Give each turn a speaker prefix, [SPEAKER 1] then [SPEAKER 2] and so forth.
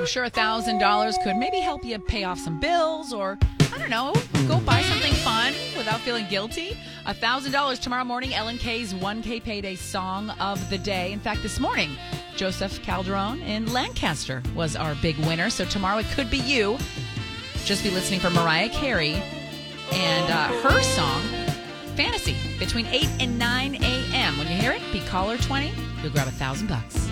[SPEAKER 1] sure $1,000 could maybe help you pay off some bills or, I don't know, go buy something fun without feeling guilty. $1,000 tomorrow morning, Ellen K's 1K Payday Song of the Day. In fact, this morning, Joseph Calderon in Lancaster was our big winner. So tomorrow it could be you. Just be listening for Mariah Carey and her song, Fantasy, between 8 and 9 a.m. When you hear it, be caller 20. You'll grab $1,000.